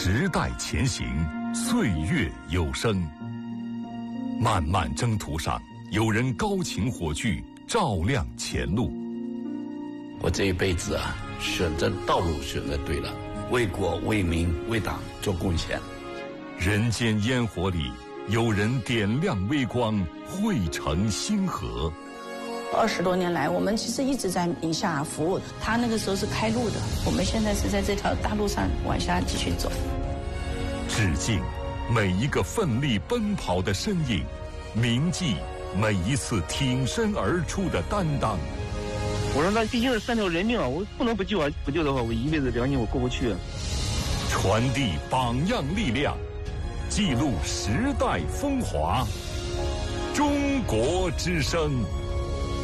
时代前行，岁月有声。漫漫征途上，有人高擎火炬，照亮前路。 我这一辈子啊，选择道路选择对了，为国为民为党做贡献。 人间烟火里，有人点亮微光，汇成星河。 20多年来，我们其实一直在宁夏服务。他那个时候是开路的，我们现在是在这条大路上往下继续走。 致敬每一个奋力奔跑的身影，铭记每一次挺身而出的担当。 我说那毕竟是3条人命啊，我不能不救啊！不救的话，我一辈子良心我过不去。 传递榜样力量，记录时代风华。中国之声。